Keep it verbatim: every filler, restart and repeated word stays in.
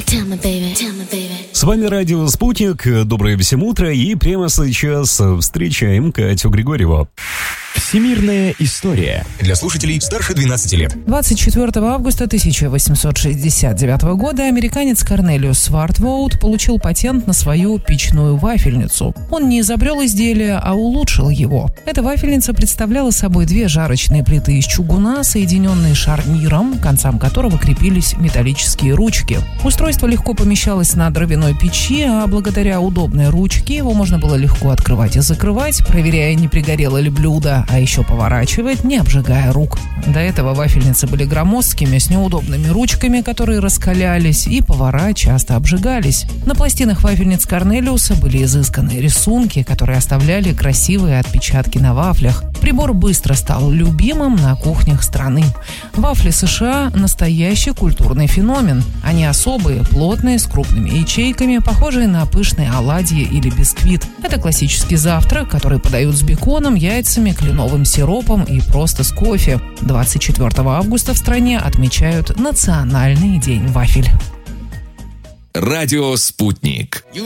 С вами радио «Спутник». Доброе всем утро. И прямо сейчас встречаем Катю Григорьеву. Всемирная история для слушателей старше двенадцати лет. двадцать четвёртого августа тысяча восемьсот шестьдесят девятого года американец Корнелиус Свартвоут получил патент на свою печную вафельницу. Он не изобрел изделие, а улучшил его. Эта вафельница представляла собой две жарочные плиты из чугуна, соединенные шарниром, к концам которого крепились металлические ручки. Устройство легко помещалось на дровяной печи, а благодаря удобной ручке его можно было легко открывать и закрывать, проверяя, не пригорело ли блюдо, а еще поворачивать, не обжигая рук. До этого вафельницы были громоздкими, с неудобными ручками, которые раскалялись, и повара часто обжигались. На пластинах вафельниц Корнелиуса были изысканные рисунки, которые оставляли красивые отпечатки на вафлях. Прибор быстро стал любимым на кухнях страны. Вафли США – настоящий культурный феномен. Они особые, плотные, с крупными ячейками, похожие на пышные оладьи или бисквит. Это классический завтрак, который подают с беконом, яйцами, кленовым сиропом и просто с кофе. двадцать четвёртого августа в стране отмечают Национальный день вафель. Радио «Спутник».